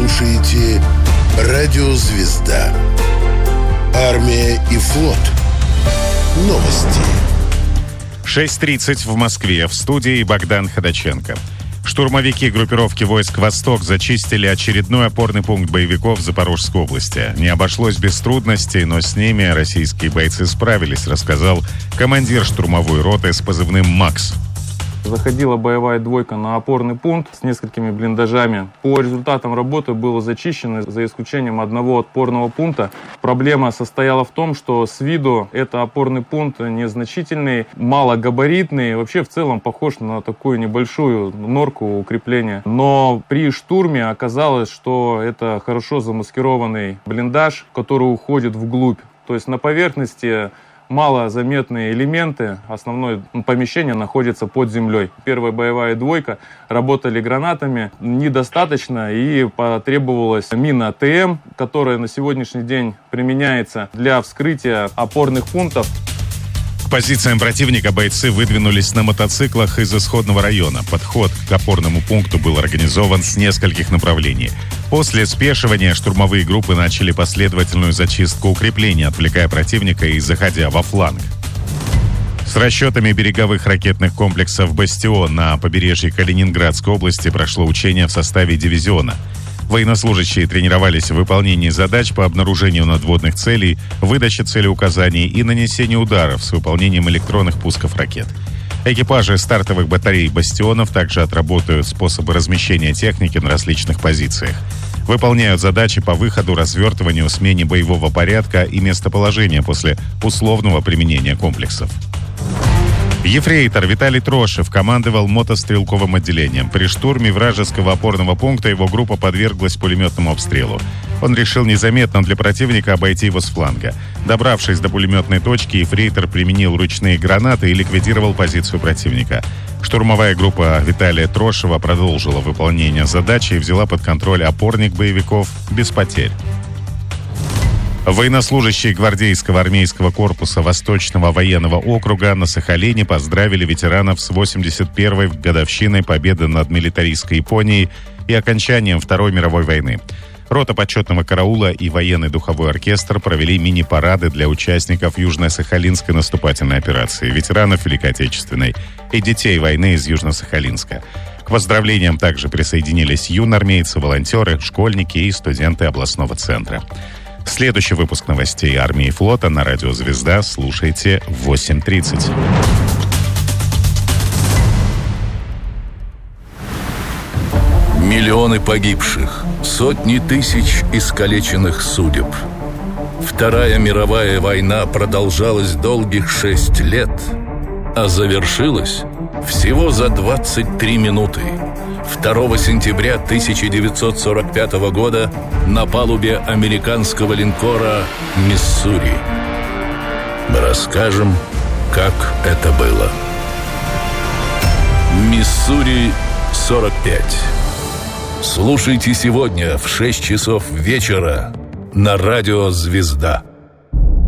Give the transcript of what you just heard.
слушаете «Радио Звезда». Армия и флот. Новости. 6:30 в Москве. В студии Богдан Ходаченко. Штурмовики группировки войск «Восток» зачистили очередной опорный пункт боевиков в Запорожской области. Не обошлось без трудностей, но с ними российские бойцы справились, рассказал командир штурмовой роты с позывным «Макс». Заходила боевая двойка на опорный пункт с несколькими блиндажами. По результатам работы было зачищено, за исключением одного опорного пункта. Проблема состояла в том, что с виду это опорный пункт незначительный, малогабаритный, вообще в целом похож на такую небольшую норку укрепления. Но при штурме оказалось, что это хорошо замаскированный блиндаж, который уходит вглубь. То есть на поверхности малозаметные элементы, основное помещение находится под землей. Первая боевая двойка работали гранатами недостаточно, и потребовалась мина ТМ, которая на сегодняшний день применяется для вскрытия опорных пунктов. К позициям противника бойцы выдвинулись на мотоциклах из исходного района. Подход к опорному пункту был организован с нескольких направлений. После спешивания штурмовые группы начали последовательную зачистку укреплений, отвлекая противника и заходя во фланг. С расчетами береговых ракетных комплексов «Бастион» на побережье Калининградской области прошло учение в составе дивизиона. Военнослужащие тренировались в выполнении задач по обнаружению надводных целей, выдаче целеуказаний и нанесению ударов с выполнением электронных пусков ракет. Экипажи стартовых батарей «Бастионов» также отработают способы размещения техники на различных позициях. Выполняют задачи по выходу, развертыванию, смене боевого порядка и местоположения после условного применения комплексов. Ефрейтор Виталий Трошев командовал мотострелковым отделением. При штурме вражеского опорного пункта его группа подверглась пулеметному обстрелу. Он решил незаметно для противника обойти его с фланга. Добравшись до пулеметной точки, ефрейтор применил ручные гранаты и ликвидировал позицию противника. Штурмовая группа Виталия Трошева продолжила выполнение задачи и взяла под контроль опорник боевиков без потерь. Военнослужащие гвардейского армейского корпуса Восточного военного округа на Сахалине поздравили ветеранов с 81-й годовщиной победы над милитаристской Японией и окончанием Второй мировой войны. Рота почетного караула и военный духовой оркестр провели мини-парады для участников Южно-Сахалинской наступательной операции, ветеранов Великой Отечественной и детей войны из Южно-Сахалинска. К поздравлениям также присоединились юнормейцы, волонтеры, школьники и студенты областного центра. Следующий выпуск новостей армии и флота на радио «Звезда» слушайте в 8:30. Миллионы погибших, сотни тысяч искалеченных судеб. Вторая мировая война продолжалась долгих 6 лет, а завершилась всего за 23 минуты. 2 сентября 1945 года на палубе американского линкора «Миссури». Мы расскажем, как это было. «Миссури-45». Слушайте сегодня в 6 часов вечера на радио «Звезда».